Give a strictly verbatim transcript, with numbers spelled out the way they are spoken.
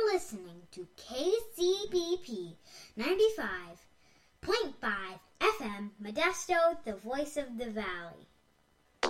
are listening to K C B P ninety-five point five F M, Modesto, the voice of the valley.